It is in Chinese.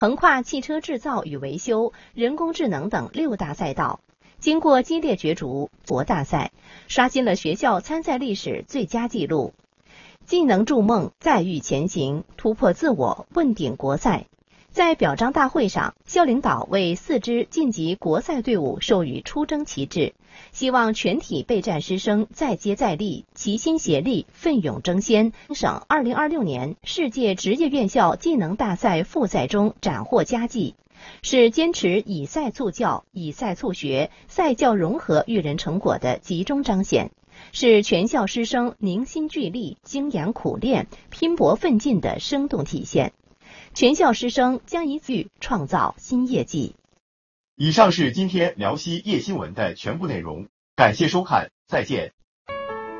横跨汽车制造与维修、人工智能等6大赛道。经过激烈角逐，国大赛刷新了学校参赛历史最佳纪录。技能筑梦，再遇前行，突破自我，问鼎国赛。在表彰大会上，校领导为4支晋级国赛队伍授予出征旗帜，希望全体备战师生再接再厉，齐心协力，奋勇争先，省2026年世界职业院校技能大赛复赛中斩获佳绩，是坚持以赛促教、以赛促学、赛教融合育人成果的集中彰显，是全校师生凝心聚力、精研苦练、拼搏奋进的生动体现。全校师生将以此创造新业绩。 以上是今天辽西夜新闻的全部内容，感谢收看，再见。